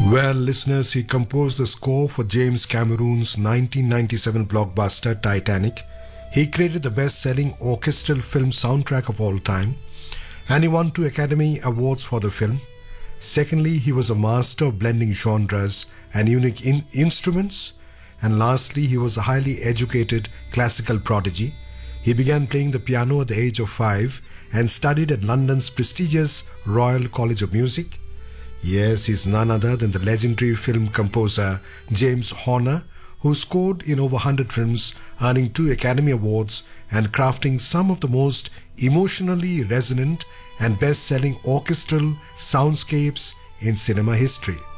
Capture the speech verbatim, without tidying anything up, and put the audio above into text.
Well, listeners, he composed the score for James Cameron's nineteen ninety-seven blockbuster Titanic. He created the best-selling orchestral film soundtrack of all time, and he won two Academy Awards for the film. Secondly, he was a master of blending genres and unique in- instruments. And lastly, he was a highly educated classical prodigy. He began playing the piano at the age of five and studied at London's prestigious Royal College of Music. Yes, he's none other than the legendary film composer James Horner, who scored in over one hundred films, earning two Academy Awards and crafting some of the most emotionally resonant and best-selling orchestral soundscapes in cinema history.